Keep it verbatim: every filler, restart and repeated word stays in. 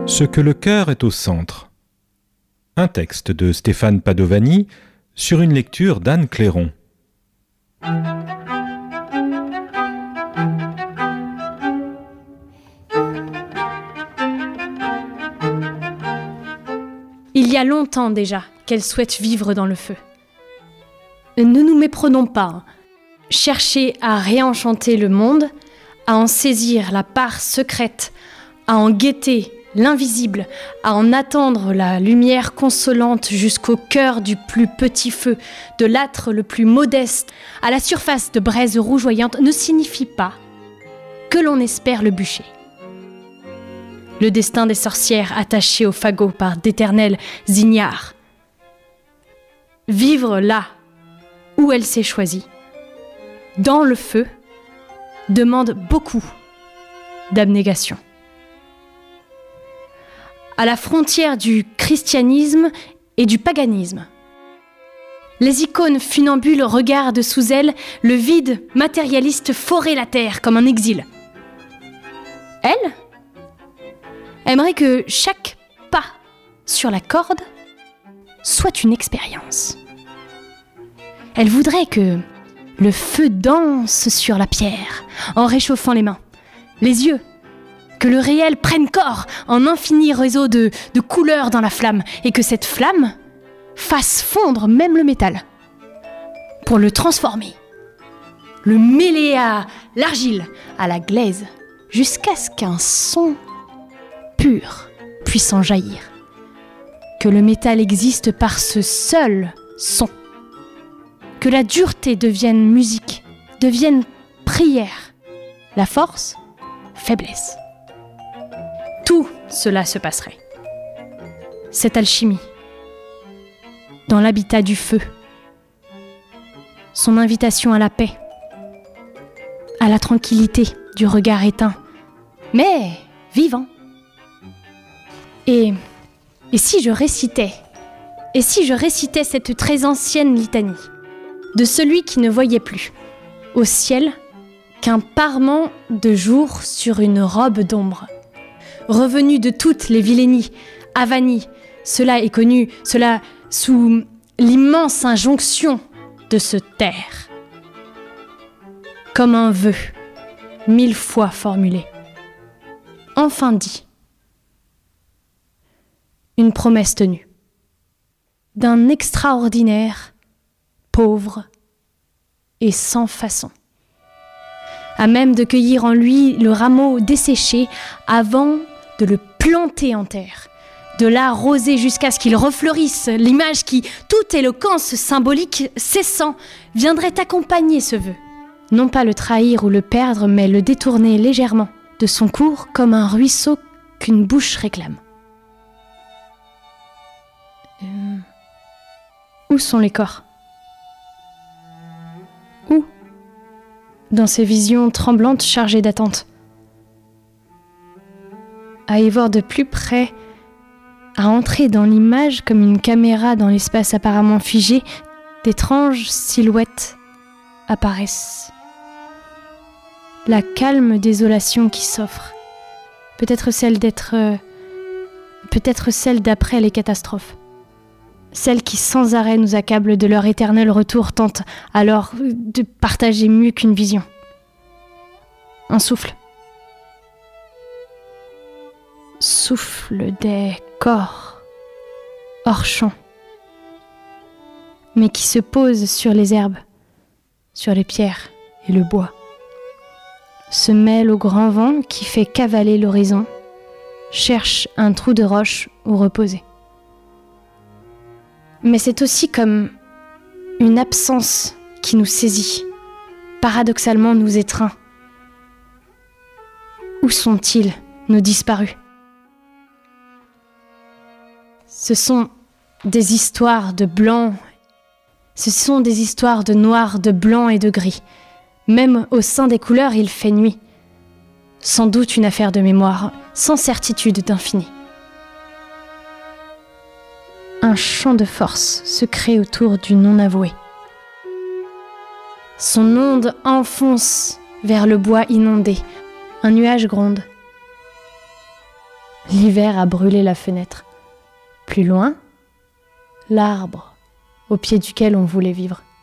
Ce que le cœur est au centre. Un texte de Stéphane Padovani sur une lecture d'Anne Clairon. Il y a longtemps déjà qu'elle souhaite vivre dans le feu. Ne nous méprenons pas. Chercher à réenchanter le monde, à en saisir la part secrète, à en guetter l'invisible, à en attendre la lumière consolante jusqu'au cœur du plus petit feu, de l'âtre le plus modeste, à la surface de braise rougeoyante, ne signifie pas que l'on espère le bûcher. Le destin des sorcières attachées au fagot par d'éternels ignares. Vivre là où elle s'est choisie, dans le feu, demande beaucoup d'abnégation. À la frontière du christianisme et du paganisme, les icônes funambules regardent sous elles le vide matérialiste forer la terre comme un exil. Elle aimerait que chaque pas sur la corde soit une expérience. Elle voudrait que le feu danse sur la pierre en réchauffant les mains, les yeux, que le réel prenne corps en infini réseau de, de couleurs dans la flamme et que cette flamme fasse fondre même le métal pour le transformer, le mêler à l'argile, à la glaise, jusqu'à ce qu'un son pur puisse en jaillir. Que le métal existe par ce seul son. Que la dureté devienne musique, devienne prière. La force, faiblesse. Tout cela se passerait. Cette alchimie, dans l'habitat du feu, son invitation à la paix, à la tranquillité du regard éteint, mais vivant. Et, et si je récitais, et si je récitais cette très ancienne litanie de celui qui ne voyait plus, au ciel, qu'un parement de jour sur une robe d'ombre, revenu de toutes les vilainies, avanies, cela est connu, cela sous l'immense injonction de se taire, comme un vœu, mille fois formulé, enfin dit, une promesse tenue, d'un extraordinaire, pauvre et sans façon, à même de cueillir en lui le rameau desséché avant de le planter en terre, de l'arroser jusqu'à ce qu'il refleurisse, l'image qui, toute éloquence symbolique cessant, viendrait accompagner ce vœu. Non pas le trahir ou le perdre, mais le détourner légèrement de son cours comme un ruisseau qu'une bouche réclame. Euh... Où sont les corps ? Où ? Dans ces visions tremblantes chargées d'attente. À y voir de plus près, à entrer dans l'image comme une caméra dans l'espace apparemment figé, d'étranges silhouettes apparaissent. La calme désolation qui s'offre, peut-être celle d'être, euh, peut-être celle d'après les catastrophes. Celle qui sans arrêt nous accable de leur éternel retour tente alors de partager mieux qu'une vision. Un souffle. Souffle des corps, hors champ, mais qui se pose sur les herbes, sur les pierres et le bois, se mêle au grand vent qui fait cavaler l'horizon, cherche un trou de roche où reposer. Mais c'est aussi comme une absence qui nous saisit, paradoxalement nous étreint. Où sont-ils, nos disparus ? Ce sont des histoires de blanc, ce sont des histoires de noir, de blanc et de gris. Même au sein des couleurs, il fait nuit. Sans doute une affaire de mémoire, sans certitude d'infini. Un champ de force se crée autour du non-avoué. Son onde enfonce vers le bois inondé. Un nuage gronde. L'hiver a brûlé la fenêtre. Plus loin, l'arbre au pied duquel on voulait vivre.